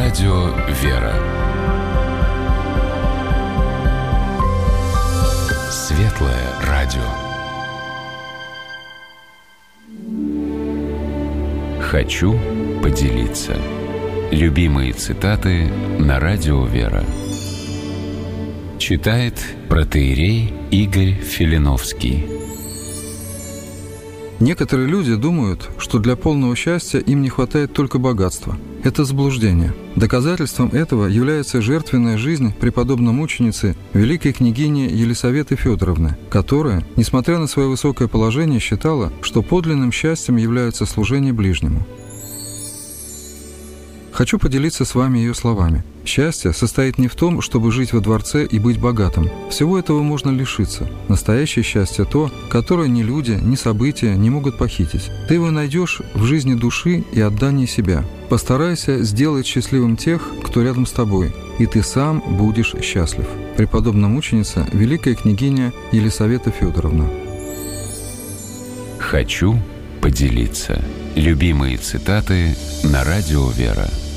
радио «Вера». Светлое радио. Хочу поделиться. Любимые цитаты на радио «Вера». Читает протоиерей Игорь Филиновский. Некоторые люди думают, что для полного счастья им не хватает только богатства. Это заблуждение. Доказательством этого является жертвенная жизнь преподобной мученицы великой княгини Елисаветы Федоровны, которая, несмотря на свое высокое положение, считала, что подлинным счастьем является служение ближнему. Хочу поделиться с вами ее словами. Счастье состоит не в том, чтобы жить во дворце и быть богатым. Всего этого можно лишиться. Настоящее счастье то, которое ни люди, ни события не могут похитить. Ты его найдешь в жизни души и отдании себя. Постарайся сделать счастливым тех, кто рядом с тобой, и ты сам будешь счастлив. Преподобная мученица, великая княгиня Елисавета Федоровна. Хочу поделиться. Любимые цитаты на радио «Вера».